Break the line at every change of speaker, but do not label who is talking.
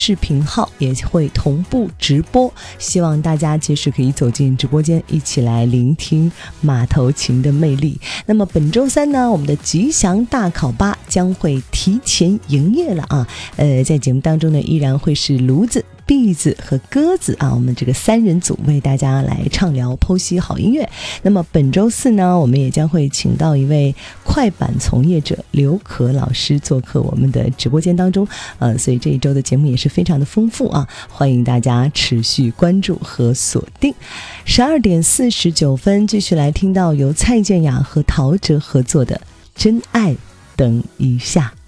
视频号也会同步直播，希望大家届时可以走进直播间，一起来聆听马头琴的魅力。那么本周三呢，我们的吉祥大考吧将会提前营业了啊！在节目当中呢，依然会是炉子、篦子和鸽子啊，我们这个3人组为大家来畅聊剖析好音乐。那么本周四呢，我们也将会请到一位快板从业者刘可老师做客我们的直播间当中，所以这一周的节目也是非常的丰富啊，欢迎大家持续关注和锁定。12点49分，继续来听到由蔡健雅和陶喆合作的《真爱等一下》。